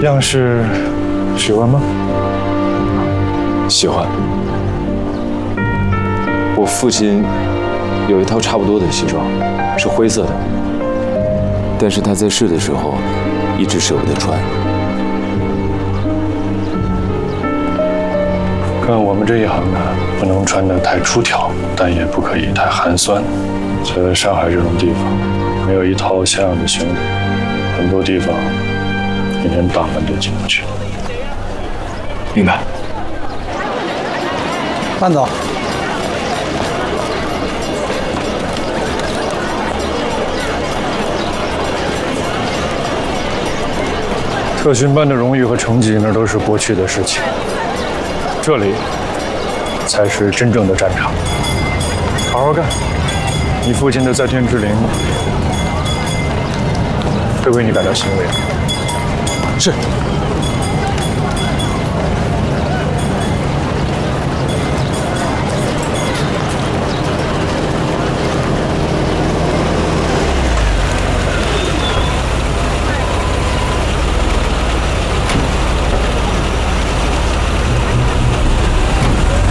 样式喜欢吗？ 喜欢。我父亲有一套差不多的西装，是灰色的，但是他在世的时候一直舍不得穿。 干我们这一行的，不能穿得太出挑，但也不可以太寒酸。在上海这种地方，没有一套像样的胸衣，很多地方你连大门都进不去。 明白。 慢走。 特训班的荣誉和成绩，那都是过去的事情。这里才是真正的战场。好好干，你父亲的在天之灵会为你感到欣慰。 是。